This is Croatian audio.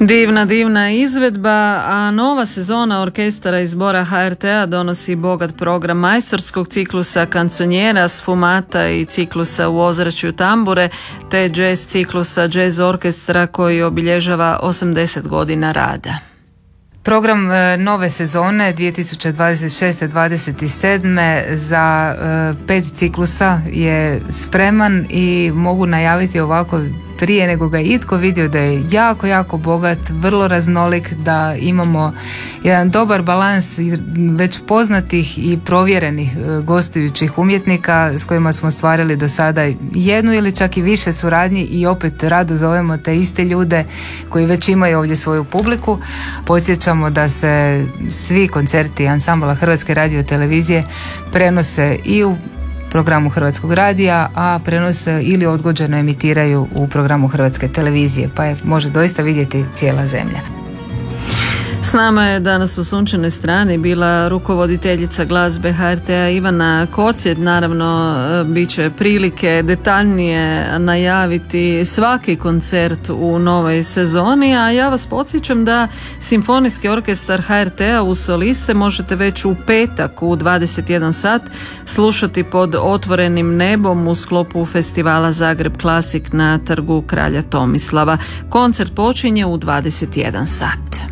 Divna izvedba, a nova sezona orkestara i zbora HRT-a donosi bogat program majstorskog ciklusa kanconjera, sfumata i ciklusa u ozračju tambure, te jazz ciklusa jazz orkestra koji obilježava 80 godina rada. Program nove sezone 2026-27 za 5 ciklusa je spreman i mogu najaviti ovako prije nego ga je itko vidio da je jako bogat, vrlo raznolik, da imamo jedan dobar balans već poznatih i provjerenih gostujućih umjetnika s kojima smo ostvarili do sada jednu ili čak i više suradnji i opet rado zovemo te iste ljude koji već imaju ovdje svoju publiku. Podsjećamo da se svi koncerti ansambla Hrvatske radiotelevizije prenose i u programu Hrvatskog radija, a prenose ili odgođeno emitiraju u programu Hrvatske televizije, pa je može doista vidjeti cijela zemlja. S nama je danas u Sunčanoj strani bila rukovoditeljica glazbe HRT-a Ivana Kocjet. Naravno, bit će prilike detaljnije najaviti svaki koncert u novoj sezoni, a ja vas podsjećam da Simfonijski orkestar HRT-a u soliste možete već u petak u 21 sat slušati pod otvorenim nebom u sklopu festivala Zagreb Klasik na trgu Kralja Tomislava. Koncert počinje u 21 sat.